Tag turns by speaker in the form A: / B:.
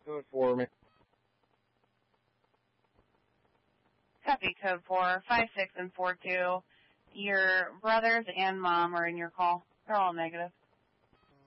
A: code for me.
B: Copy code 4, 5, 6, and 4, 2. Your brothers and mom are in your call. They're all negative.